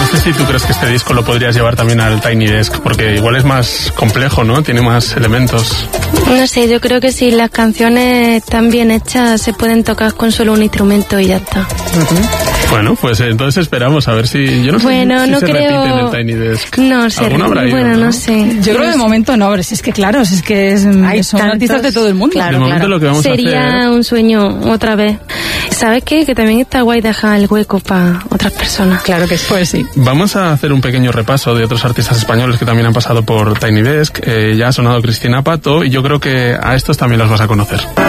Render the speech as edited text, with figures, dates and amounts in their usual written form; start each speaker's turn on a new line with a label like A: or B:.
A: No sé si tú crees que este disco lo podrías llevar también al Tiny Desk, porque igual es más complejo, ¿no? Tiene más elementos.
B: No sé, yo creo que si las canciones están bien hechas se pueden tocar con solo un instrumento y ya está.
A: Uh-huh. Bueno, pues entonces esperamos a ver si... Yo no sé si
B: no
A: se
B: creo...
A: repite en el Tiny Desk.
B: No sé. Bueno, no sé.
C: Yo creo que de momento no, pero si es que claro, si es que son artistas de todo el mundo.
A: Claro, de momento lo que vamos
B: sería
A: a hacer...
B: un sueño otra vez. ¿Sabes qué? Que también está guay dejar el hueco para otras personas.
C: Claro que pues sí.
A: Vamos a hacer un pequeño repaso de otros artistas españoles que también han pasado por Tiny Desk. Ya ha sonado Cristina Pato y yo creo que a estos también los vas a conocer.